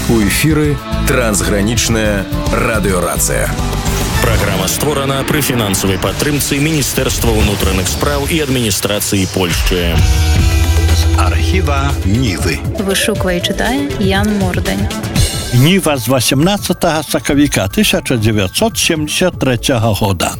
У эфіры трансгранічная радыёрацыя. Праграма створана пры фінансавай падтрымцы Міністэрства ўнутраных спраў і адміністрацыі Польшчы. З архіва Нівы. Вышуквае і чытае Ян Мордань. Ніва з 18 сакавіка 1973 года.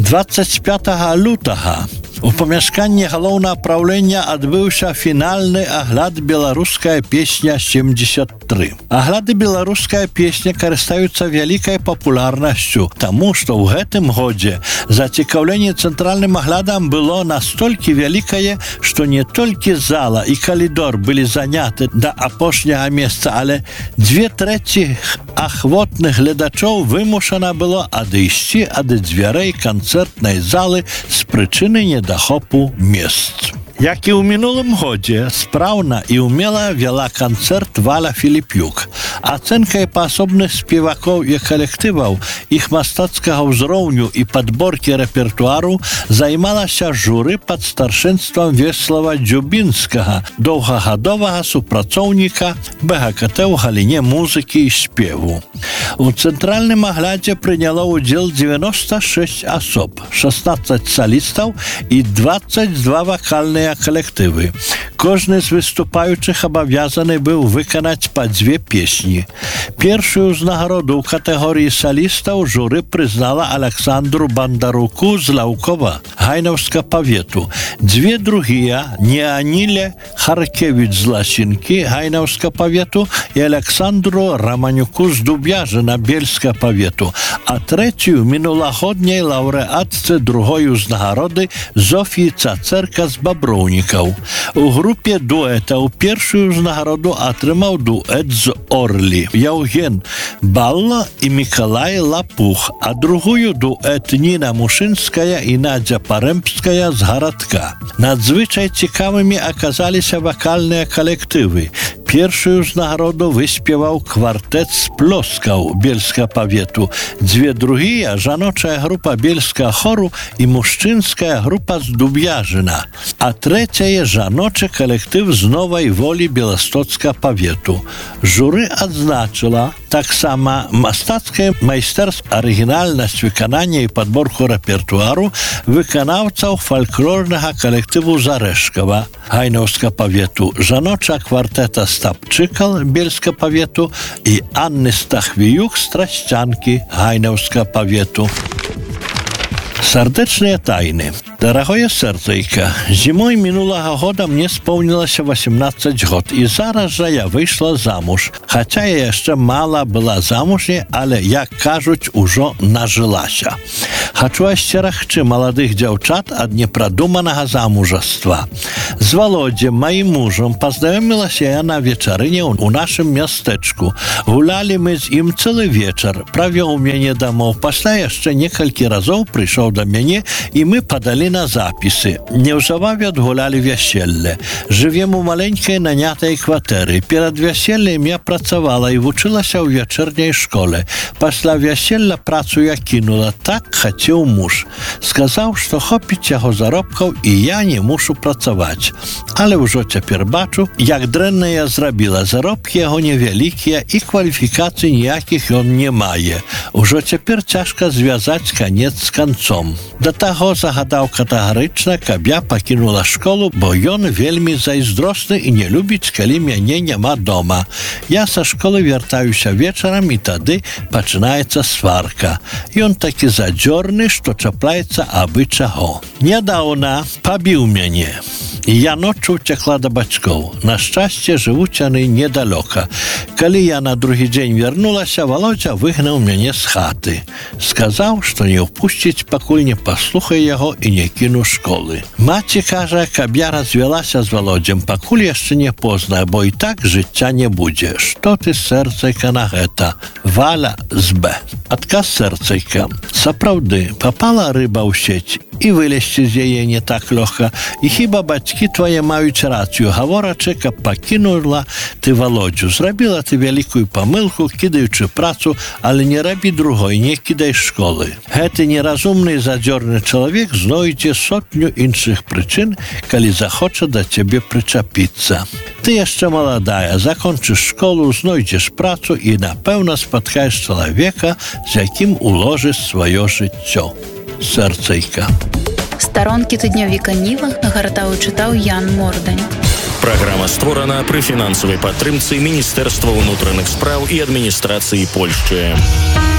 25 лютага у памяшканні галоўнага праўлення адбыўся фінальны агляд «Беларуская песня 73». Агляды «Беларуская песня» карыстаюцца вялікай папулярнасцю, таму што ў гэтым годзе зацікаўленне цэнтральным аглядам было настолькі вялікае, што не толькі зала і калідор былі заняты да апошняга месца, але 2/3 ахвотных гледачоў вымушана было адысці ад дзвярэй канцэртнай залы з прычыны недахопу мест. Як і ў мінулым годзе, спраўна і ўмела вяла канцэрт Валя Філіпюк. Ацэнкай паасобных спевакоў і калектываў, іх мастацкага ўзроўню і падборкі рэпертуару займалася журы пад старшынствам Веслава Дзюбінскага, доўгагадовага супрацоўніка БГКТ ў галіне музыкі і спеву. У цэнтральным аглядзе прыняло ўдзел 96 асоб, 16 салістаў і 22 вакальныя калектывы. Кожны з выступаючых абавязаны быў выканаць па 2 песні. Першую ўзнагароду ў катэгорыі салістаў журы прызнала Александру Бандаруку з Лаўкова, Гайнаўска павету. 2 другія Неаніле Харкевіч з Ласінкі, Гайнаўска павету, і Александру Раманюку з Дуб'яжына, Бельска павету, а трэцюю мінулагодняй лаўрэатцы другой узнагароды Зофіі Цацэрка з Баброўнікаў. У групе дуэтаў першую ўзнагароду атрымаў дуэт з Орлі Яўген Балла і Мікалай Лапух, а другую дуэт Ніна Мушынская і Надзя Парэмпская з Гарадка. Надзвычай цікавымі аказаліся вакальныя калектывы. Першую ўзнагароду выспеваў квартэт з Плоскаў, Бельска павету. 2 другія жаночая група Бельска хору і мужчынская група з Дуб'яжына, а трэцяе жаночы калектыў з Новай Волі Беластоцка павету. Журы адзначыла таксама мастацкае майстэрства, арыгінальнасць выканання і падборку рэпертуару выканаўцаў фальклорнага калектыву Зарэшкава, Гайнаўска павету, жаноча квартэта Стапчыкал, Бельска павету і Анны Стахвіюк з Трасцянкі, Гайнаўска павету. Сардeczne tajny. Дорогое сердцейка, зимой минулого года мне исполнилось 18 год, и зараз же я вышла замуж. Хотя я еще мало была замужней, але, як кажуть, уже нажилася. Хочу асцерагчы молодых дзяўчат ад непрадуманага замужества. З Володзем, моим мужем, познаёмилась я на вечарыне у нашым мястэчку. Гуляли мы з ім цэлы вечар, правёў мяне дамоў, пасля яшчэ некалькі разоў прыйшоў да мяне, і мы падалі на запісы. Неўзабаве адгулялі вяселле. Жывем у маленькай нанятай кватэры. Перад вяселлем я працавала і вучылася ў вечарняй школе. Пасля вяселля працу я кінула, так хацеў муж. Сказаў, што хопіць яго заробкаў і я не мушу працаваць. Але ўжо цяпер бачу, як дрэнна я зрабіла. Заробкі яго невялікія і кваліфікацый ніякіх ён не мае. Ужо цяпер цяжка звязаць канец з канцом. Да таго загадаў катэгарычна, каб я пакінула школу, бо ён вельмі зайздросны і не любіць, калі мяне няма дома. Я са школы вяртаюся вечарам, і тады пачынаецца сварка. Ён такі задзёрны, што чапляецца абы чаго. Нядаўна пабіў мяне. І я ноччу уцякла да бацькоў. На шчасце, жывуць яны недалёка. Калі я на другі дзень вярнулася, Володзя выгнаў мяне з хаты. Сказаў, што не ўпусціць, пакуль не паслухае яго і не кіну школы. Маці кажа, каб я развялася з Володзем, пакуль яшчэ не позна, бо і так жыцця не будзе. Што ты, сэрцайка, на гэта? Валя з Б. Адказ сэрцайка. Сапраўды, папала рыба ў сеть, І вылезці з яе не так лёгка. І хіба бацькі твае маюць рацыю, гаворачы, каб пакінула ты Володю. Зрабіла ты вялікую памылку, кідаючы працу, але не рабі другой, не кідай школы. Гэты неразумны і задзёрны чалавек знойдзе сотню іншых прычын, калі захоча да цябе прычапіцца. Ты яшчэ маладая, закончыш школу, знойдзеш працу і, напэўна, спаткаеш чалавека, з якім уложыш сваё жыццё. Серцейка. Старонкі тыднёвіка Ніва нагартаў і чытаў Ян Мордань. Праграма створана пры фінансавай падтрымцы Міністэрства ўнутраных спраў і адміністрацыі Польшчы.